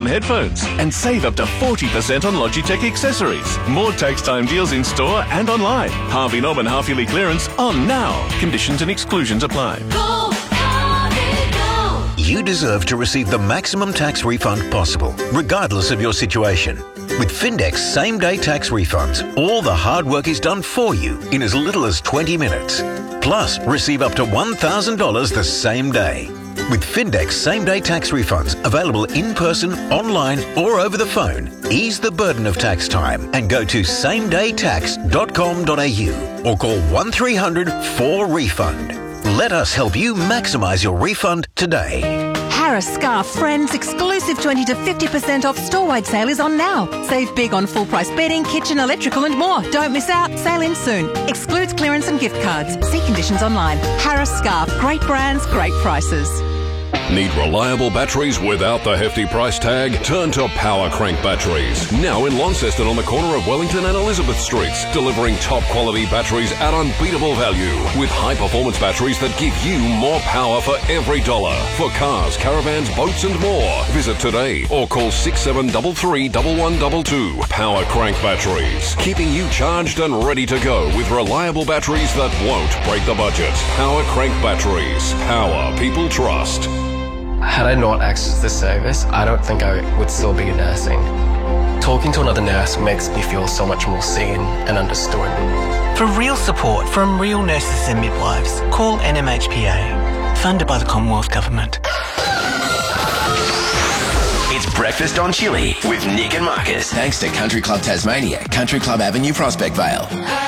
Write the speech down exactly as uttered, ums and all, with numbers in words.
headphones and save up to forty percent on Logitech accessories. More tax time deals in store and online. Harvey Norman half-yearly clearance on now. Conditions and exclusions apply. Go, Harvey, go. You deserve to receive the maximum tax refund possible, regardless of your situation. With Findex same-day tax refunds, all the hard work is done for you in as little as twenty minutes. Plus, receive up to one thousand dollars the same day. With Findex same-day tax refunds available in person, online or over the phone, ease the burden of tax time and go to same day tax dot com dot a u or call one three hundred four refund. Let us help you maximise your refund today. Harris Scarf Friends exclusive twenty to fifty percent off store-wide sale is on now. Save big on full-price bedding, kitchen, electrical and more. Don't miss out. Sale ends soon. Excludes clearance and gift cards. See conditions online. Harris Scarf. Great brands, great prices. Need reliable batteries without the hefty price tag? Turn to Power Crank Batteries. Now in Launceston on the corner of Wellington and Elizabeth Streets, delivering top quality batteries at unbeatable value with high performance batteries that give you more power for every dollar. For cars, caravans, boats and more. Visit today or call six seven three three, one one two two. Power Crank Batteries. Keeping you charged and ready to go with reliable batteries that won't break the budget. Power Crank Batteries. Power people trust. Had I not accessed this service, I don't think I would still be nursing. Talking to another nurse makes me feel so much more seen and understood. For real support from real nurses and midwives, call N M H P A, funded by the Commonwealth Government. It's Breakfast on Chili with Nick and Marcus. Thanks to Country Club Tasmania, Country Club Avenue, Prospect Vale.